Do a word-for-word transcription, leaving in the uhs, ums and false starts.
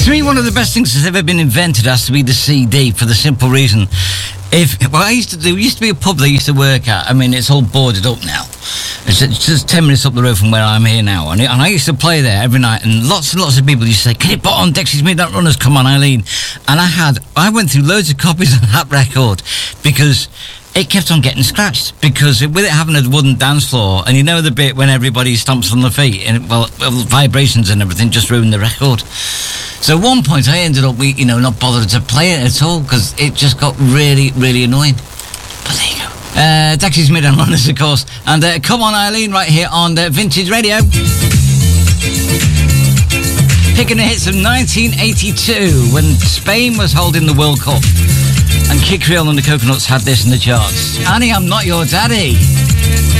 To me, one of the best things that's ever been invented has to be the C D, for the simple reason. If well, I used to do, used to be a pub that I used to work at. I mean, it's all boarded up now. It's, it's just ten minutes up the road from where I'm here now, and, it, and I used to play there every night. And lots and lots of people used to say, "Can you put on Dexys Midnight Runners? Come on, Eileen." And I had, I went through loads of copies of that record because it kept on getting scratched, because it, with it having a wooden dance floor, and you know the bit when everybody stomps on their feet, and well, vibrations and everything just ruined the record. So at one point I ended up, you know, not bothered to play it at all, because it just got really, really annoying. But there you go. Uh, Dexys Midnight Runners, of course, and uh, Come On Eileen right here on uh, Vintage Radio. Picking the hits of nineteen eighty-two, when Spain was holding the World Cup. And Kid Creole and the Coconuts had this in the charts. Annie, I'm Not Your Daddy.